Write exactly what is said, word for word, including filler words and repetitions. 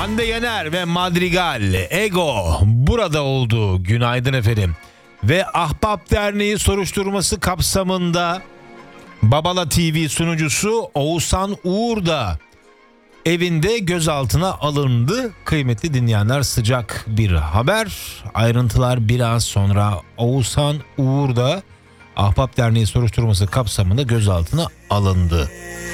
Hande Yener ve Madrigal, Ego burada oldu. Günaydın efendim. Ve Ahbap Derneği soruşturması kapsamında Babala T V sunucusu Oğuzhan Uğur da evinde gözaltına alındı. Kıymetli dinleyenler, sıcak bir haber. Ayrıntılar biraz sonra. Oğuzhan Uğur da Ahbap Derneği soruşturması kapsamında gözaltına alındı.